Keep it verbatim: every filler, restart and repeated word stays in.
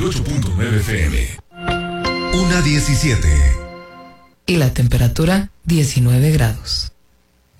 y ocho punto nueve F M. Una diecisiete. Y la temperatura diecinueve grados.